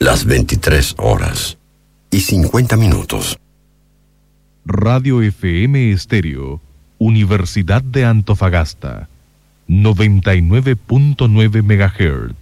las 23:50. Radio FM Estéreo, Universidad de Antofagasta, 99.9 MHz.